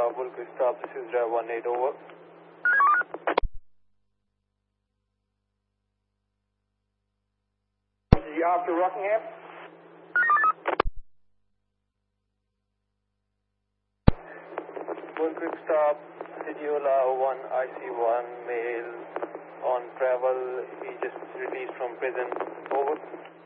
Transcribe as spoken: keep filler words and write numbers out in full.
uh, Vulcan stop, this is drive one eight, over. The officer Rockingham? Vulcan stop, Sidiola one, I C one, male on travel, he just released from prison, over.